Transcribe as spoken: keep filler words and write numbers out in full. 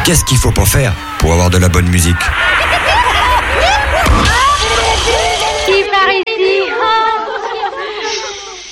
qu'est-ce qu'il faut pas faire pour avoir de la bonne musique?